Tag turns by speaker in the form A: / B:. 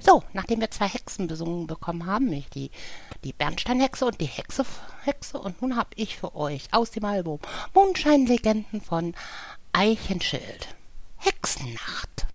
A: So, nachdem wir zwei Hexen besungen bekommen haben, nämlich die Bernsteinhexe und die Hexe, und nun habe ich für euch aus dem Album Mondscheinlegenden von Eichenschild Hexennacht.